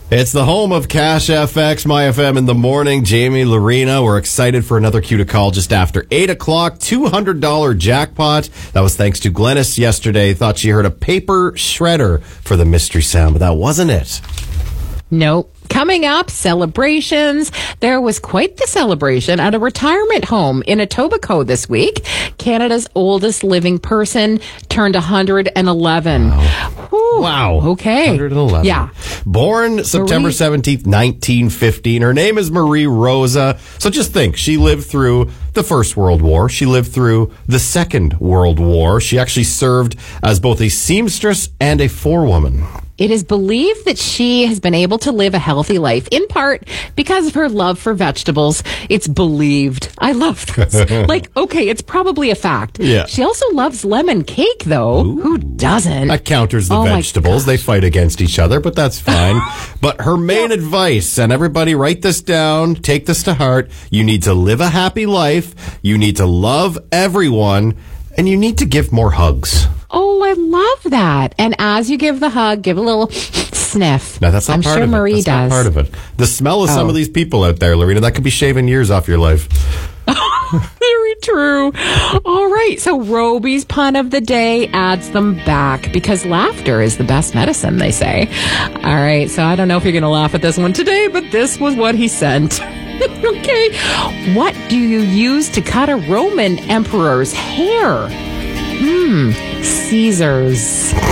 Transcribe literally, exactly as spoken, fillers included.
It's the home of Cash F X, My F M in the morning. Jamie, Lorena, we're excited for another cue to call just after eight o'clock. two hundred dollars jackpot. That was thanks to Glennis yesterday. Thought she heard a paper shredder for the mystery sound, but that wasn't it. Nope. Coming up, celebrations. There was quite the celebration at a retirement home in Etobicoke this week. Canada's oldest living person turned one hundred eleven. Wow. Whew. Wow. Okay. one hundred eleven. Yeah. Born September seventeenth, nineteen fifteen. Her name is Marie Rosa. So just think, she lived through the First World War. She lived through the Second World War. She actually served as both a seamstress and a forewoman. It is believed that she has been able to live a healthy life, in part because of her love for vegetables. It's believed. I love this. Like, okay, it's probably a fact. Yeah. She also loves lemon cake, though. Ooh. Who doesn't? That counters the Oh my vegetables. They fight against each other, but that's fine. But her main advice, and everybody write this down, take this to heart, you need to live a happy life, you need to love everyone, and you need to give more hugs. Oh, I love that. And as you give the hug, give a little sniff. Now, that's not I'm part sure of it. Marie That's does. not part of it. The smell of some Oh. of these people out there, Lorena, that could be shaving years off your life. Very true. All right. So Roby's pun of the day adds them back because laughter is the best medicine, they say. All right. So I don't know if you're going to laugh at this one today, but this was what he sent. Okay. What do you use to cut a Roman emperor's hair? Hmm. Caesar's.